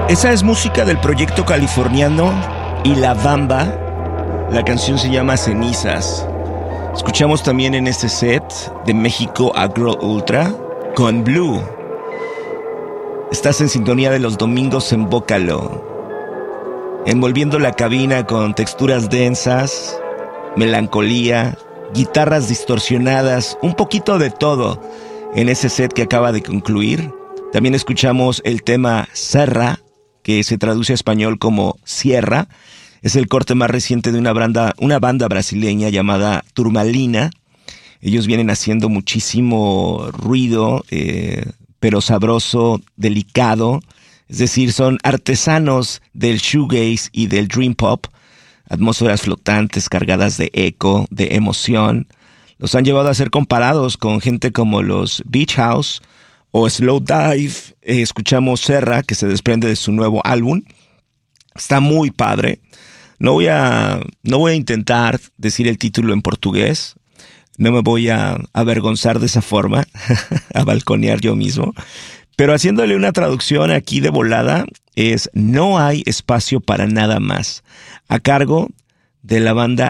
Esa es música del proyecto californiano Y La Bamba. La canción se llama Cenizas. Escuchamos también en este set de México a Girl Ultra con Blue. Estás en sintonía de los domingos en Bócalo, envolviendo la cabina con texturas densas, melancolía, guitarras distorsionadas, un poquito de todo en ese set que acaba de concluir. También escuchamos el tema Serra, que se traduce a español como Sierra. Es el corte más reciente de una banda brasileña llamada Turmalina. Ellos vienen haciendo muchísimo ruido, pero sabroso, delicado. Es decir, son artesanos del shoegaze y del dream pop. Atmósferas flotantes cargadas de eco, de emoción. Los han llevado a ser comparados con gente como los Beach House o Slow Dive. Escuchamos Serra, que se desprende de su nuevo álbum. Está muy padre. No voy a intentar decir el título en portugués. No me voy a avergonzar de esa forma, a balconear yo mismo. Pero haciéndole una traducción aquí de volada, es No hay espacio para nada más, a cargo de la banda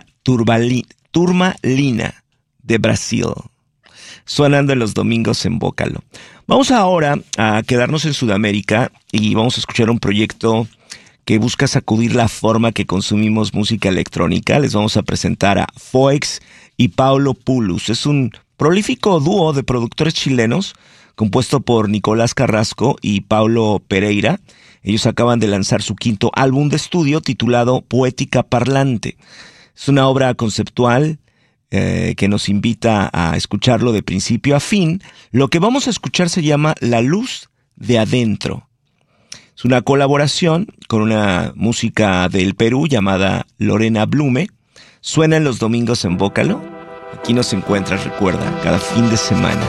Turmalina de Brasil, sonando en los domingos en Bócalo. Vamos ahora a quedarnos en Sudamérica y vamos a escuchar un proyecto que busca sacudir la forma que consumimos música electrónica. Les vamos a presentar a Foex y Paulo Pulus. Es un prolífico dúo de productores chilenos compuesto por Nicolás Carrasco y Paulo Pereira. Ellos acaban de lanzar su quinto álbum de estudio titulado Poética Parlante. Es una obra conceptual que nos invita a escucharlo de principio a fin. Lo que vamos a escuchar se llama La Luz de Adentro. Es una colaboración con una música del Perú llamada Lorena Blume. Suena en los domingos en Bócalo. Aquí nos encuentras, recuerda, cada fin de semana.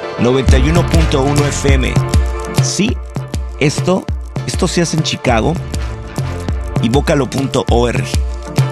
91.1 FM. Sí, esto se hace en Chicago y Bócalo.org.